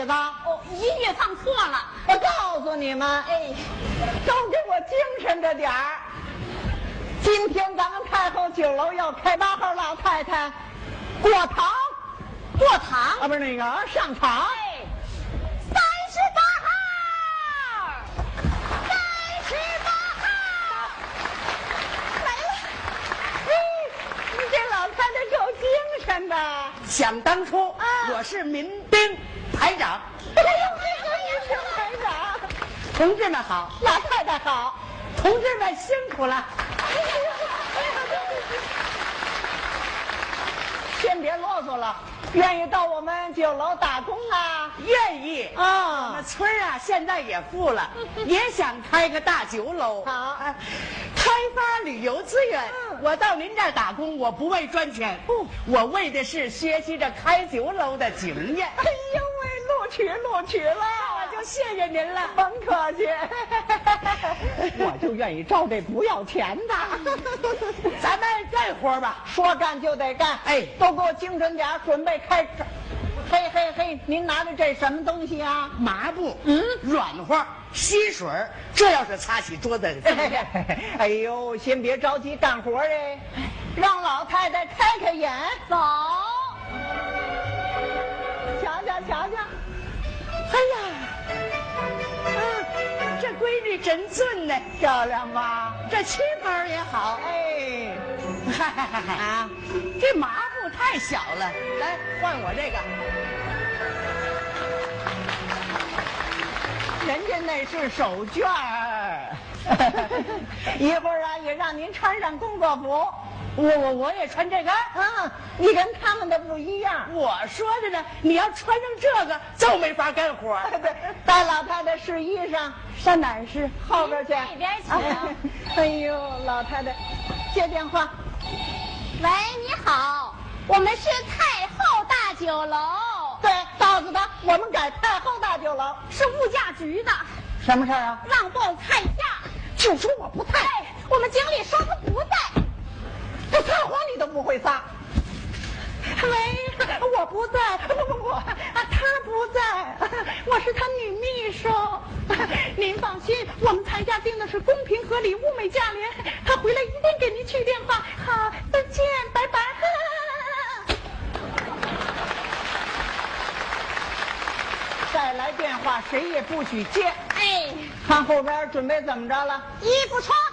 子？ 哦，音乐放错了。 我告诉你们， 哎， 都给我精神着点儿。今天咱们太后酒楼要开8号老太太过堂， 过堂啊，不是那个上场。 哎，38号来了。 你这老太太够精神的。 想当初，我是民兵排长。 哎呦，民兵排长， 同志们好， 老太太好。 同志们辛苦了。 先别啰嗦了，愿意到我们酒楼打工啊？ 愿意啊我们村啊现在也富了，也想开个大酒楼。 好开发旅游资源。我到您这儿打工，我不为赚钱，我为的是学习着开酒楼的经验。 哎呦喂，录取了， 我就谢谢您了。 甭客气。我就愿意招这不要钱的。 咱们干活吧， 说干就得干。 哎都给我精神点，准备开始。嘿嘿嘿，您拿着这什么东西啊？ 麻布，软和，吸水，这要是擦起桌子， 哎呦，先别着急干活哎，让老太太开眼。 走。 瞧瞧瞧瞧， 哎呀，这闺女真俊呢， 漂亮吧？ 这旗袍也好。 哎， 啊，这麻布太小了，来换我这个。 人家那是手绢儿。一会儿啊，也让您穿上工作服。 我也穿这个。 你跟他们的不一样。 我说的呢，你要穿上这个就没法干活。 对，带老太太试衣裳，上哪儿试？后边去。 那边去。 哎呦，老太太，接电话。 喂，你好，我们是太后大酒楼， 对，告诉他我们改太后大酒楼。 是物价局的， 什么事儿啊？ 让报菜价。 就说我不在。 哎，我们经理说他不在。 这撒谎你都不会撒。喂，我不在，不，他不在，我是他女秘书。您放心，我们菜价定的是公平合理、物美价廉。他回来一定给您去电话。好，再见，拜拜。再来电话，谁也不许接。 哎， 看后边准备怎么着了？ 衣服穿